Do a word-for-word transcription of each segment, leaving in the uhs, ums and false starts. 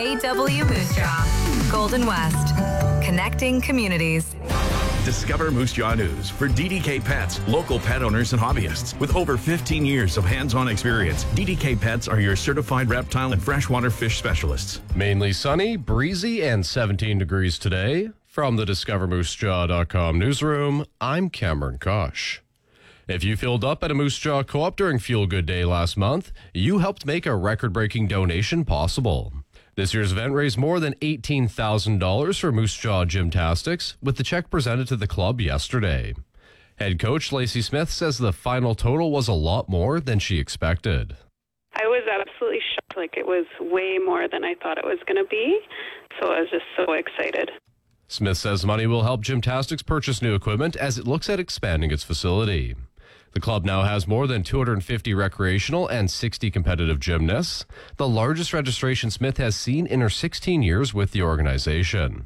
A W Moose Jaw, Golden West, connecting communities. Discover Moose Jaw News for D D K Pets, local pet owners and hobbyists. With over fifteen years of hands-on experience, D D K Pets are your certified reptile and freshwater fish specialists. Mainly sunny, breezy, and seventeen degrees today. From the discover moose jaw dot com newsroom, I'm Cameron Kosh. If you filled up at a Moose Jaw Co-op during Fuel Good Day last month, you helped make a record-breaking donation possible. This year's event raised more than eighteen thousand dollars for Moose Jaw Gymnastics, with the check presented to the club yesterday. Head coach Lacey Smith says the final total was a lot more than she expected. I was absolutely shocked. Like, it was way more than I thought it was going to be, so I was just so excited. Smith says money will help gymnastics purchase new equipment as it looks at expanding its facility. The club now has more than two hundred fifty recreational and sixty competitive gymnasts, the largest registration Smith has seen in her sixteen years with the organization.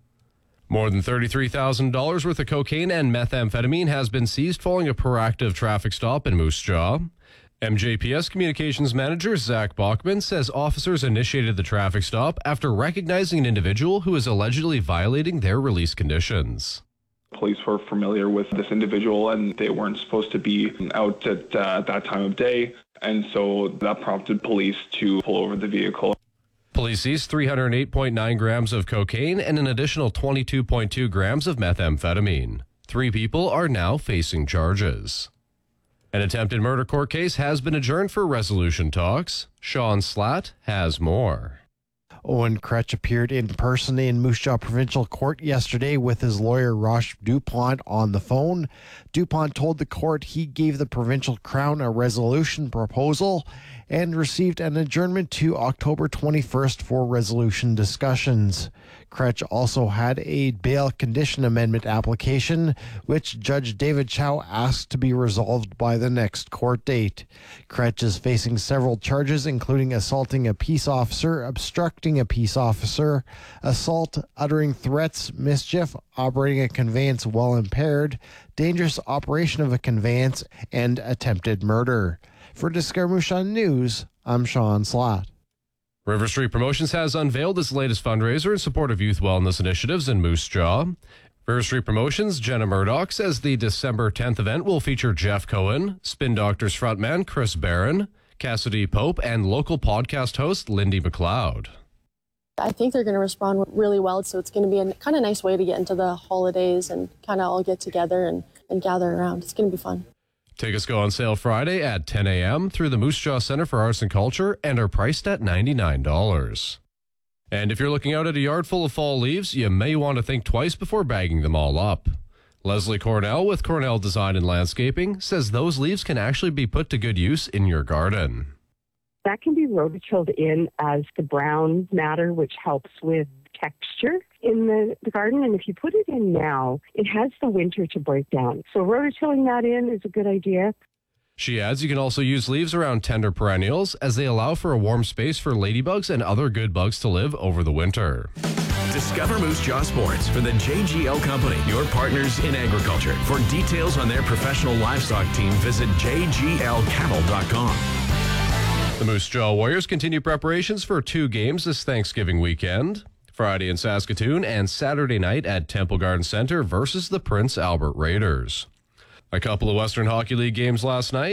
More than thirty-three thousand dollars worth of cocaine and methamphetamine has been seized following a proactive traffic stop in Moose Jaw. M J P S Communications Manager Zach Bachman says officers initiated the traffic stop after recognizing an individual who is allegedly violating their release conditions. Police were familiar with this individual and they weren't supposed to be out at uh, that time of day. And so that prompted police to pull over the vehicle. Police seized three hundred eight point nine grams of cocaine and an additional twenty-two point two grams of methamphetamine. Three people are now facing charges. An attempted murder court case has been adjourned for resolution talks. Sean Slatt has more. Owen Kretsch appeared in person in Moose Jaw Provincial Court yesterday with his lawyer Rosh Dupont on the phone. Dupont told the court he gave the Provincial Crown a resolution proposal and received an adjournment to October twenty-first for resolution discussions. Kretsch also had a bail condition amendment application, which Judge David Chow asked to be resolved by the next court date. Kretsch is facing several charges, including assaulting a peace officer, obstructing a peace officer, assault, uttering threats, mischief, operating a conveyance while impaired, dangerous operation of a conveyance, and attempted murder. For Discover Moose Jaw News, I'm Sean Slatt. River Street Promotions has unveiled its latest fundraiser in support of youth wellness initiatives in Moose Jaw. River Street Promotions' Jenna Murdoch says the December tenth event will feature Jeff Cohen, Spin Doctors frontman Chris Barron, Cassidy Pope, and local podcast host Lindy McLeod. I think they're going to respond really well, so it's going to be a kind of nice way to get into the holidays and kind of all get together and, and gather around. It's going to be fun. Tickets go on sale Friday at ten a.m. through the Moose Jaw Center for Arts and Culture and are priced at ninety-nine dollars. And if you're looking out at a yard full of fall leaves, you may want to think twice before bagging them all up. Leslie Cornell with Cornell Design and Landscaping says those leaves can actually be put to good use in your garden. That can be rototilled in as the brown matter, which helps with texture in the, the garden. And if you put it in now, it has the winter to break down. So rototilling that in is a good idea. She adds you can also use leaves around tender perennials as they allow for a warm space for ladybugs and other good bugs to live over the winter. Discover Moose Jaw Sports for the J G L Company, your partners in agriculture. For details on their professional livestock team, visit j g l cattle dot com. The Moose Jaw Warriors continue preparations for two games this Thanksgiving weekend. Friday in Saskatoon and Saturday night at Temple Garden Center versus the Prince Albert Raiders. A couple of Western Hockey League games last night.